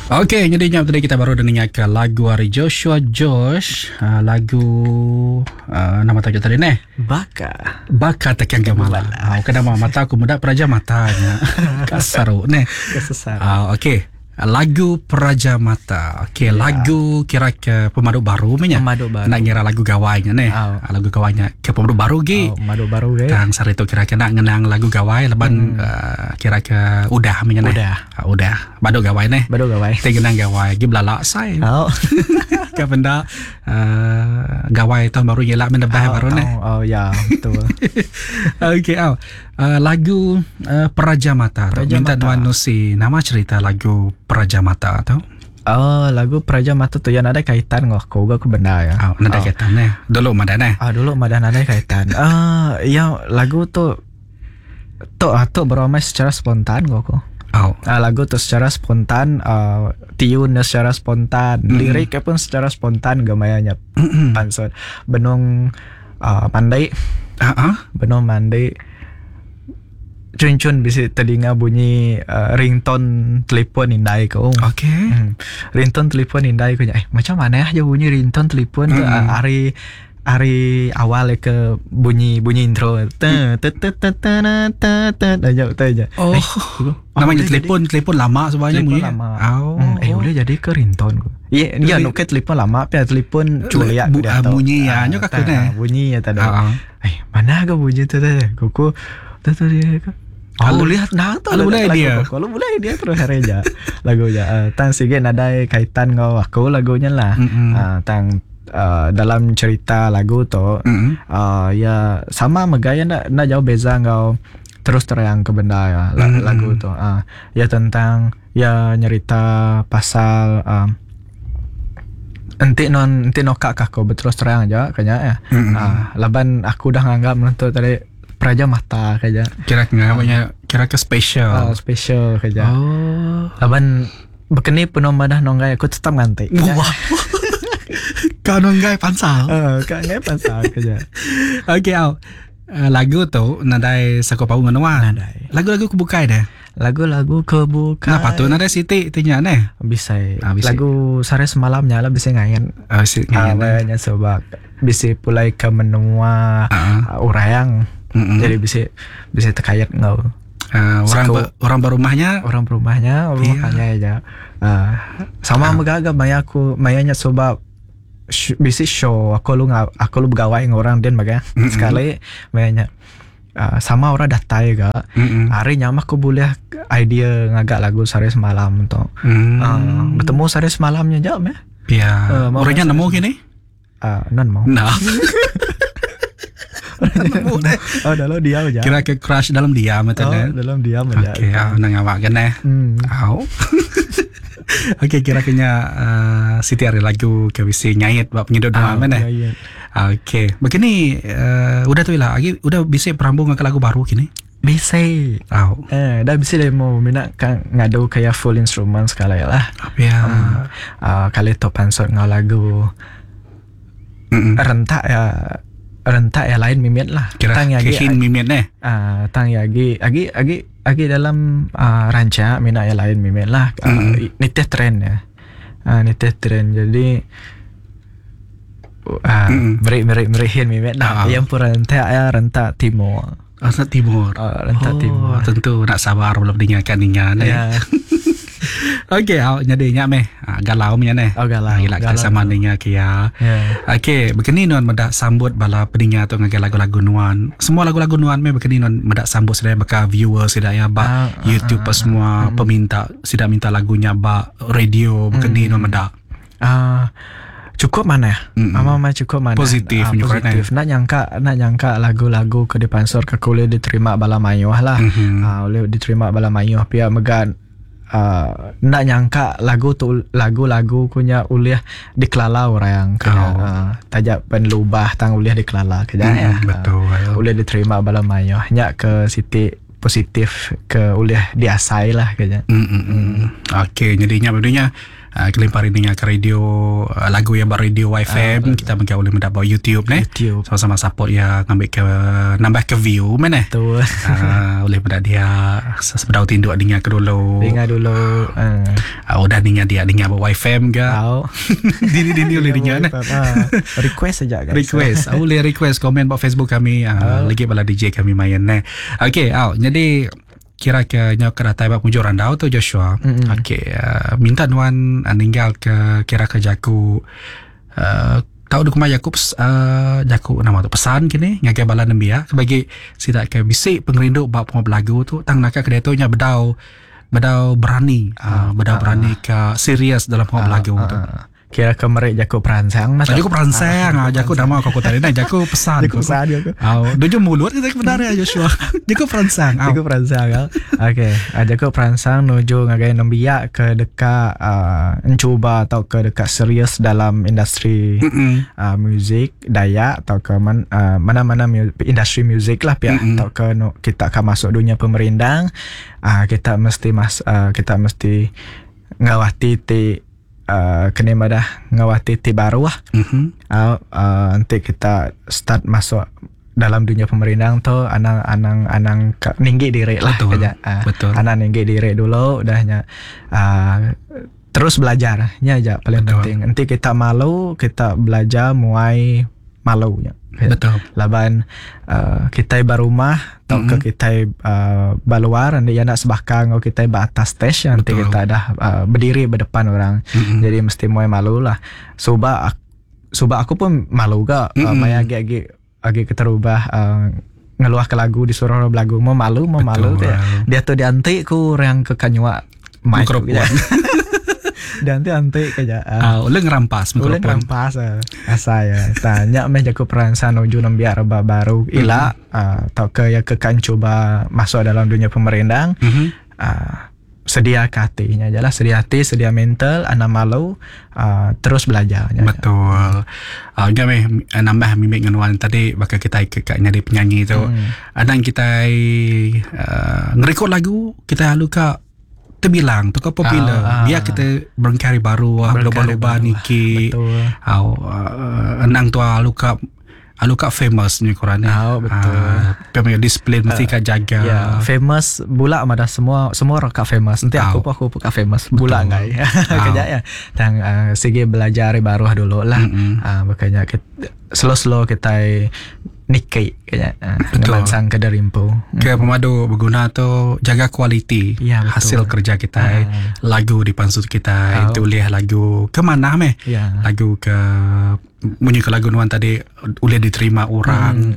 Okey, jadinya tadi kita baru dengarkan lagu dari Joshua Josh, lagu nama tajuk tadi ni Baka Tekan Gemala. Kenapa mata aku muda Praja Matanya. Kasar ni. Kesesar. Okey. Lagu Praja Mata. Okey, lagu kira ke pemadu baru punya. Pemadu baru. Nak ngira lagu gawainya ni. Lagu gawainya ke pemadu baru ge. Pemadu baru ge. Tang sari tu kira ke nak ngenang lagu gawai leban kira ke udah punya ni. Udah. Badu gawai ni. Badu gawai. Kita genang gawai ge belalak sai. Ke benda gawai tahun baru jelak mendebah baru ni. Ya, betul. Okey, lagu Praja Mata. Minta Tuan Nusi nama cerita lagu Praja Mata tu. Lagu Praja Mata tu yang ada kaitan dengan aku benda ya. Ada kaitan ni. Dulu madan ni. Dulu madan ada kaitan. Yang lagu tu beramai secara spontan aku. Lagu tu secara spontan, tune secara spontan, liriknya pun secara spontan gamayanya. Pansor benong mandai. Benong mandai. Cun-cun bisa terdengar bunyi ringtone telefon indai ko. Okey. Ringtone telefon indai ko. Macam mana aja bunyi ringtone telefon tu hari awal ke bunyi intro. Namanya telefon lama sebenarnya bunyi. Boleh jadi ke ringtone ko. Ya nuket telefon lama tapi telefon culiak bunyi ya nyo kak ni. Bunyi ya tadi. Mana ke bunyi tu Kuku kalau lihat kalau boleh dia terus hareja lagunya tang sige nadai kaitan ngau aku lagunya lah tang dalam cerita lagu tu ya sama megaya nak jauh beza ngau terus terang ke benda ya lagu tu ya tentang ya nyerita pasal enti nokak aku terus terang aja kayaknya ya laban aku dah nganggap menuntut tadi Praja Mata kaja. Kira ke special. Special kaja. Laban bekeni penuh madah nonggai aku tetap nganti. Wah. Kau nonggai pansal. Kau nonggai pansal kaja. Okey lagu tu nadai sakopau nganawan. Lagu-lagu kebukai dah. Lagu-lagu kebukai. Kenapa tu nadai Siti tanya ni? Bisa. Lagu Sare Semalamnya lah bisa ngayan. Ngayan sebab bisa pulai ke menua urayang. Jadi bisa terkait ngau. Orang berumahnya aja. Sama megaga mayanya sebab bisa show aku lu begawai dengan orang dan baga sekali mayanya sama orang datai ga hari nyamak aku boleh idea ngagak lagu Sare Semalam tu. Bertemu Sare Semalamnya jam ya. Ya. Orangnya nemu gini? Non mau. Nah. Dalam diam aja. Kira ke crush dalam diam macam dalam diam aja. Okey, nang awak kan Okey, kira-kira Siti hari lagu ke bisa nyayat bab penyedot doa mana? Okey, begini udah tu lah. Udah bisa perambung ke lagu baru kini? Bisa. Dah bisa dah mau minat kan ngadu kayak full instrument sekali lah. Ya. Kali tu pansor ngau lagu rentak ya lain mimit lah. Tang kehin mimit ni. Tang agi dalam ranca mina ya lain mimit lah. Niteh trend ya. Niteh trend jadi merihin mimit lah. Yang pun rentak timur. Rentak timur. Rentak timur. Tentu nak sabar belum dengarkan ni. Okey, jadi meh galau punya ni. Galau. Gila kita sama dengan kia. Okey, begini nuan medak sambut bala pendengar tu ngagai lagu-lagu nuan. Semua lagu-lagu nuan meh begini nuan medak sambut sedaya baka viewer sedaya ba YouTube semua peminta sedaya minta lagunya ba radio begini nuan medak. Cukup mana ya? Mama cukup mana? Positif. Nak nyangka lagu-lagu ke dipansor ke kuliah diterima bala mayuh lah. Boleh diterima bala mayuh pihak megan. Nak nyangka lagu punya uliah dikelala orang tajak penlubah tang uliah dikelala kejaya betul uliah diterima bala mayuh nyak ke Siti positif ke uliah diasai lah kejaya. Okey, jadinya kelempar ini ke radio lagu yang radio YFM, kita mungkin boleh mendapat YouTube ni. Sama-sama support ya, ngambil ke nambah ke view mana. Betul. Boleh mendapat dia sebedau tinduk dengar ke dulu. Udah dengar buat YFM ke. Dini boleh dengar nah. Request saja guys. Boleh request komen buat Facebook kami. Lagi bala DJ kami main ni. Okey, jadi kira ke nyok keratai bab mujuran dau tu Joshua. Okey, minta nuan ninggal ke kira ke jaku tahu duk mai Jakub jaku nama tu pesan kini ngagai bala nembia sebagai sidak ke bisik pengerinduk bab lagu tu tang nak ke dia tu nya bedau berani berani ke serius dalam lagu tu. Kira ke merek Jaku peransang Jaku nama kau tadi nah Jaku pesan dojo mulut kita sebenarnya Joshua. Jaku peransang okey, Jaku peransang nuju ngagai nembia ke dekat mencuba atau ke dekat serius dalam industri muzik Dayak atau ke mana-mana industri muzik lah pihak atau ke kita akan masuk dunia pemerintah. Kita mesti ngawati kena madah ngawati baru lah. Nanti kita start masuk dalam dunia pemerintahan tu anang ninggi diri lah. Betul. Anang ninggi diri dulu udahnya terus belajarnya aja paling penting. Nanti kita malu, kita belajar mulai malunya. Betul. Laban kita barumah atau ke kita baluar nanti yang nak sebakang atau kita atas stage nanti kita dah berdiri berdepan orang. Jadi mesti mulai malu lah. Suba aku pun malu gak. Maya agak keterubah ngeluah ke lagu disuruh lagu mau malu dia tu diantik ku orang ke kanyua mikrofon. Dan nanti kerja. Uleng rampas mikrofon. Saya tanya Jaku peransang nuju nembiar baru ila atau ke coba masuk dalam dunia pemerintahan. Sedia hatinya aja lah, sedia hati, sedia mental, anak malu, terus belajar. Betul. Kami nambah mimik nganuan tadi bakal kita ikutnya di penyanyi tu. Adang kita ngerekod lagu kita lalu kak terbilang tu kau popular biar kita berkarya baru loba-loba niki enang tu aluka famous ni korang ni betul display mesti kau jaga famous bula ada semua orang kau famous nanti aku pun kau famous bula ngai kerja ya tang segi belajar baru dulu lah makanya slow kita Niki kayaknya ngemansang ke darimpo ke pemadu berguna tu jaga kualiti hasil kerja kita lagu di pansut kita itu lihat lagu ke mana lagu ke bunyi ke lagu nuan tadi boleh diterima orang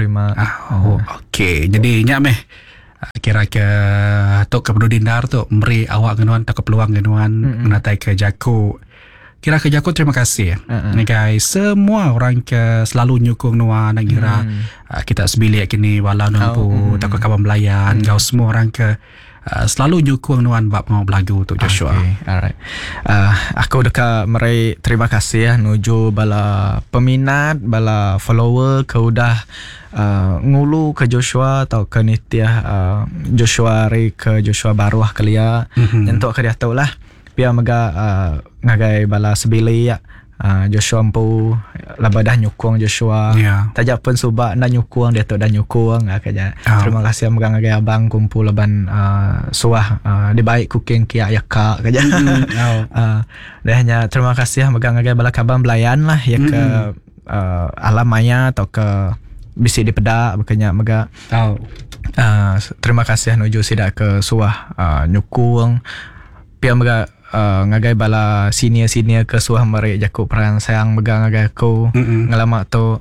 okey jadi nyak kira ke tok ke Berdindar tu memberi awak genuan tak peluang genuan menatai ke Jaku. Kira ke Jaku terima kasih ni guys semua orang ke selalu nyukung nuan nak kira kita sebilik kini walau nampu tak kawan belayan kau semua orang ke selalu nyukung nuan bab mau lagu tu Joshua. Alright. Aku dekat meri terima kasih nuju bala peminat bala follower ke udah ngulu ke Joshua atau ke Nitya Joshua ke Joshua baru kelia untuk ke dia tahu lah biar mega ngagai bala sebili ya Joshua ampu labadah nyukung Joshua tajak pun subak nak nyukung dia tu dah nyukung kerja terima kasih mega ngagai abang kumpul laban suah di baik cooking kia yakak kerja dahnya terima kasih mega ngagai bala kabang belayan lah ya ke alam maya atau ke bisi di pedak makanya mega terima kasih nuju sidak ke suah nyukung pia mega ngagai bala senior ke suah merek Jaku peransang megang ngagai aku ngalamak tu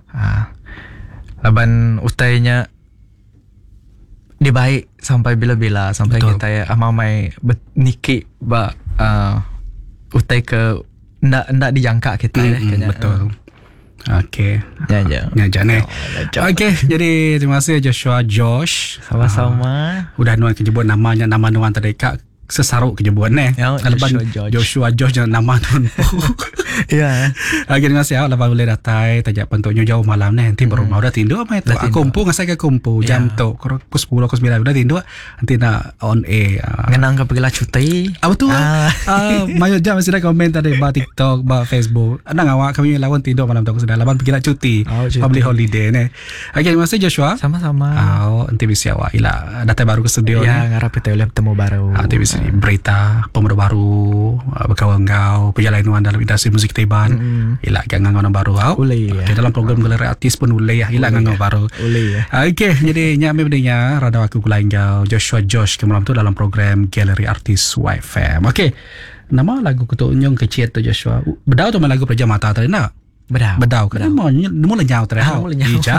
laban utainya dibaik sampai bila-bila sampai betul. Kita amamai niki ba utai ke ndak dijangka kita betul. Okey. Ya. Okey, jadi terima kasih Joshua Josh. Sama-sama. Udah nuan kejebut nama nuan tadi kak sesaruk kejebuan Joshua Josh jangan nama tu. Ya. Lagi dengan siapa lepas boleh datai tajak pentuknya jauh malam ni nanti baru mau dah tindu apa itu. Kumpu ngasai ke kumpu jam tu pukul 10 pukul 9 udah tindu nanti nak on air. Ngenang ke pergilah cuti. Apa tu? Mayo jam masih dah komen tadi ba TikTok ba Facebook. Ada ngawak kami lawan tindu malam tu sudah lawan pergilah cuti. Public holiday ni. Okey terima kasih Joshua. Sama-sama. Nanti bisa awak ila datai baru ke studio ni. Ya ngarap kita boleh bertemu baru. Nanti bisa berita pemuda baru berkawan kau perjalanan dalam industri musik Taiban. Ila gangang orang baru okay, dalam program galeri artis pun ulai ila gangang baru. Okey jadi nyame bedanya rada aku kulain kau Joshua Josh kemalam tu dalam program galeri artis YFM. Okey. Nama lagu ketunyong kecil tu Joshua. Bedau tu lagu Praja Mata tadi nak? Bedau kan. Mula nyau terhau. Ija.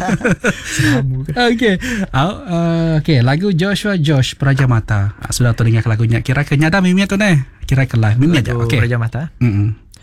Okey, lagu Joshua Josh Praja Mata. Sudah teringat lagunya. Kira kenyata mimnya tu ne. Kira kelah mimnya aja. Okey. Praja Mata.